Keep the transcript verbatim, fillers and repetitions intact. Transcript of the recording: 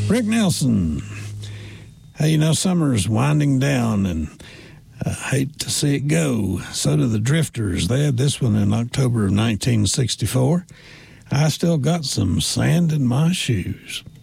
Rick Nelson. Hey, you know, summer's winding down, and I hate to see it go. So do the Drifters. They had this one in October of nineteen sixty-four. I still got some sand in my shoes.